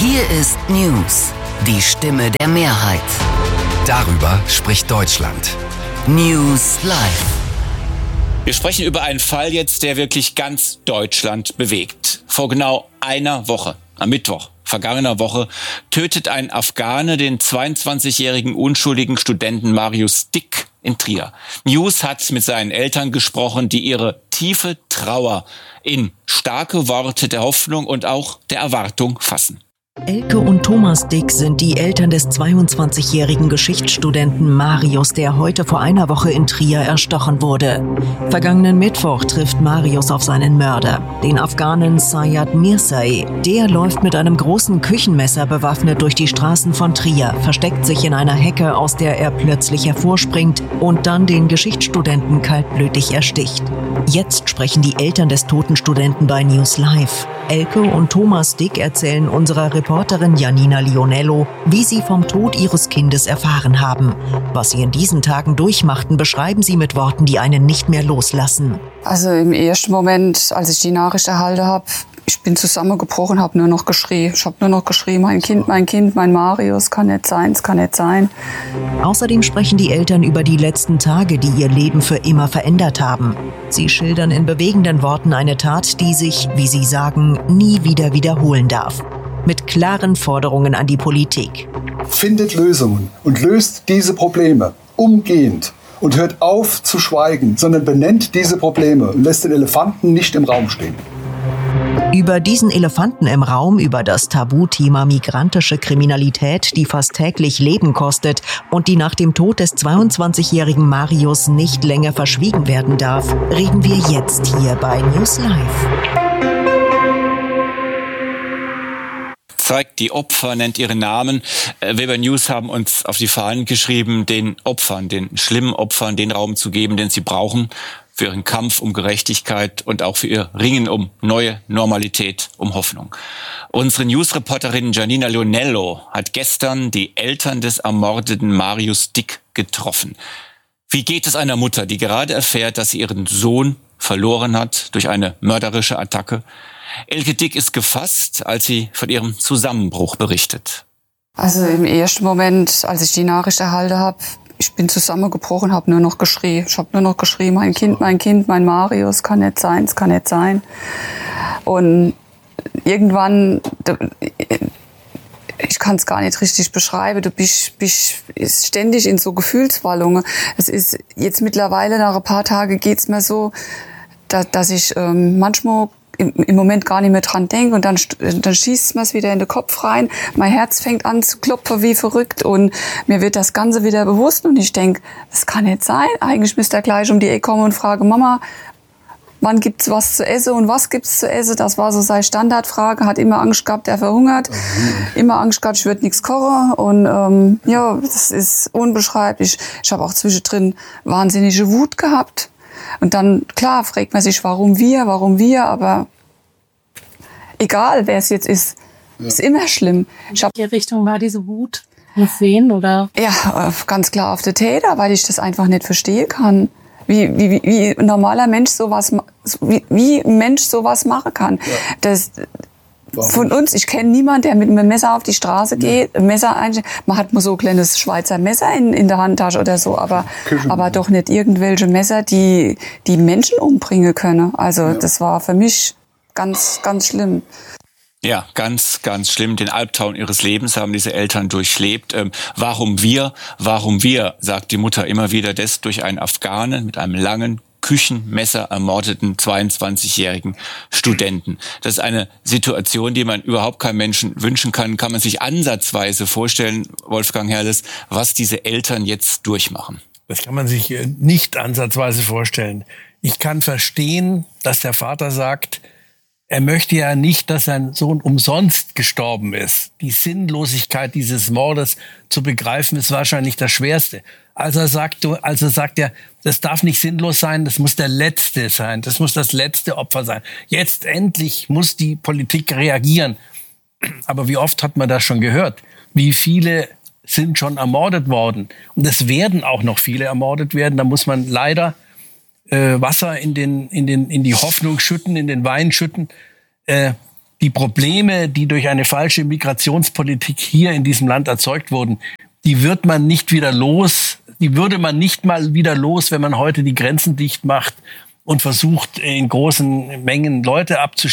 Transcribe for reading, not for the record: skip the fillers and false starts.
Hier ist News, die Stimme der Mehrheit. Darüber spricht Deutschland. News Live. Wir sprechen über einen Fall jetzt, der wirklich ganz Deutschland bewegt. Vor genau einer Woche, am Mittwoch vergangener Woche, tötet ein Afghane den 22-jährigen unschuldigen Studenten Marius Dick in Trier. News hat mit seinen Eltern gesprochen, die ihre tiefe Trauer in starke Worte der Hoffnung und auch der Erwartung fassen. Elke und Thomas Dick sind die Eltern des 22-jährigen Geschichtsstudenten Marius, der heute vor einer Woche in Trier erstochen wurde. Vergangenen Mittwoch trifft Marius auf seinen Mörder, den Afghanen Sayed Mirzai. Der läuft mit einem großen Küchenmesser bewaffnet durch die Straßen von Trier, versteckt sich in einer Hecke, aus der er plötzlich hervorspringt und dann den Geschichtsstudenten kaltblütig ersticht. Jetzt sprechen die Eltern des toten Studenten bei News Live. Elke und Thomas Dick erzählen unserer Reporterin Janina Lionello, wie sie vom Tod ihres Kindes erfahren haben. Was sie in diesen Tagen durchmachten, beschreiben sie mit Worten, die einen nicht mehr loslassen. Also im ersten Moment, als ich die Nachricht erhalten habe, ich bin zusammengebrochen, habe nur noch geschrien. Ich habe nur noch geschrien, mein Kind, mein Marius, kann nicht sein, es kann nicht sein. Außerdem sprechen die Eltern über die letzten Tage, die ihr Leben für immer verändert haben. Sie schildern in bewegenden Worten eine Tat, die sich, wie sie sagen, nie wieder wiederholen darf. Mit klaren Forderungen an die Politik. Findet Lösungen und löst diese Probleme umgehend und hört auf zu schweigen, sondern benennt diese Probleme und lässt den Elefanten nicht im Raum stehen. Über diesen Elefanten im Raum, über das Tabuthema migrantische Kriminalität, die fast täglich Leben kostet und die nach dem Tod des 22-jährigen Marius nicht länger verschwiegen werden darf, reden wir jetzt hier bei News Live. Zeigt die Opfer, nennt ihre Namen. Wir bei News haben uns auf die Fahnen geschrieben, den Opfern, den schlimmen Opfern, den Raum zu geben, den sie brauchen für ihren Kampf um Gerechtigkeit und auch für ihr Ringen um neue Normalität, um Hoffnung. Unsere News-Reporterin Janina Lionello hat gestern die Eltern des ermordeten Marius Dick getroffen. Wie geht es einer Mutter, die gerade erfährt, dass sie ihren Sohn verloren hat durch eine mörderische Attacke? Elke Dick ist gefasst, als sie von ihrem Zusammenbruch berichtet. Also im ersten Moment, als ich die Nachricht erhalten habe, ich bin zusammengebrochen, habe nur noch geschrien. Ich habe nur noch geschrien, mein Kind, mein Marius, kann nicht sein, es kann nicht sein. Und irgendwann, ich kann es gar nicht richtig beschreiben, du bist ständig in so Gefühlswallungen. Es ist jetzt mittlerweile, nach ein paar Tagen geht's mir so, dass ich manchmal im Moment gar nicht mehr dran denke und dann schießt mir's wieder in den Kopf rein. Mein Herz fängt an zu klopfen wie verrückt und mir wird das Ganze wieder bewusst und ich denke, das kann nicht sein. Eigentlich müsste er gleich um die Ecke kommen und fragen, Mama, wann gibt's was zu essen und was gibt's zu essen? Das war so seine Standardfrage. Hat immer Angst gehabt, er verhungert. Immer Angst gehabt, ich würde nichts kochen. Und ja, das ist unbeschreiblich. Ich habe auch zwischendrin wahnsinnige Wut gehabt. Und dann, klar, fragt man sich, warum wir, aber egal, wer es jetzt ist, ist immer schlimm. In welche Richtung war diese Wut? Auf wen, oder? Ja, ganz klar auf den Täter, weil ich das einfach nicht verstehen kann. Wie ein normaler Mensch sowas, wie ein Mensch sowas machen kann. Ja. Das, von uns, ich kenne niemanden, der mit einem Messer auf die Straße geht, Messer einsteckt. Man hat mal so ein kleines Schweizer Messer in der Handtasche oder so, aber doch nicht irgendwelche Messer, die Menschen umbringen können. Also das war für mich ganz, ganz schlimm. Ja, ganz, ganz schlimm. Den Albtraum ihres Lebens haben diese Eltern durchlebt. Warum wir, sagt die Mutter immer wieder, des durch einen Afghanen mit einem langen Küchenmesser ermordeten 22-jährigen Studenten. Das ist eine Situation, die man überhaupt keinem Menschen wünschen kann. Kann man sich ansatzweise vorstellen, Wolfgang Herrles, was diese Eltern jetzt durchmachen? Das kann man sich nicht ansatzweise vorstellen. Ich kann verstehen, dass der Vater sagt, er möchte ja nicht, dass sein Sohn umsonst gestorben ist. Die Sinnlosigkeit dieses Mordes zu begreifen, ist wahrscheinlich das Schwerste. Also sagt er, das darf nicht sinnlos sein, das muss der Letzte sein, das muss das letzte Opfer sein. Jetzt endlich muss die Politik reagieren. Aber wie oft hat man das schon gehört? Wie viele sind schon ermordet worden? Und es werden auch noch viele ermordet werden. Da muss man leider Wasser in die Hoffnung schütten, in den Wein schütten. die Probleme, die durch eine falsche Migrationspolitik hier in diesem Land erzeugt wurden, die wird man nicht wieder los. Die würde man nicht mal wieder los, wenn man heute die Grenzen dicht macht und versucht, in großen Mengen Leute abzuschieben.